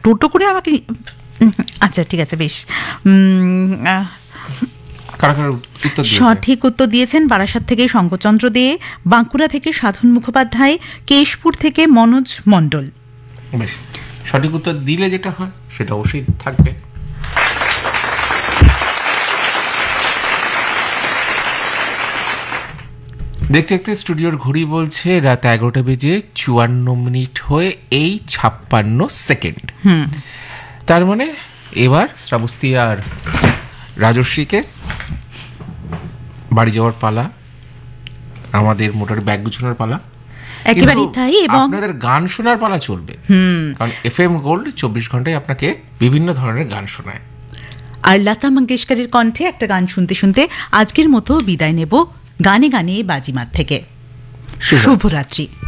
টোটো করে আমাকে আচ্ছা ঠিক আছে বেশ। সঠিক উত্তর দিয়েছেন বারাসাত থেকে শঙ্করচন্দ্র দে, বাঁকুড়া থেকে সাধন মুখোপাধ্যায়, কেশপুর থেকে মনোজ মণ্ডল। বেশ, সঠিক উত্তর দিলে যেটা হয় সেটা অবশ্যই থাকবে। দেখতে দেখতে স্টুডিওর ঘড়ি বলছে রাত 11:54 হয়ে এই 56 সেকেন্ড। তার মানে এবার শ্রাবস্তী আর রাজশ্রীকে বাড়ি যাওয়ার পালা, আমাদের মোটর ব্যাগ গুছানোর পালা, একেবারেই তাই। এবং আপনাদের গান শোনার পালা চলবে, কারণ FM গোল্ড 24 ঘন্টায় আপনাকে বিভিন্ন ধরনের গান শোনায়। আর লতা মঙ্গেশকরের কণ্ঠে একটা গান শুনতে শুনতে আজকের মতো বিদায় নেব গানে গানে বাজিমাত থেকে। শুভরাত্রি।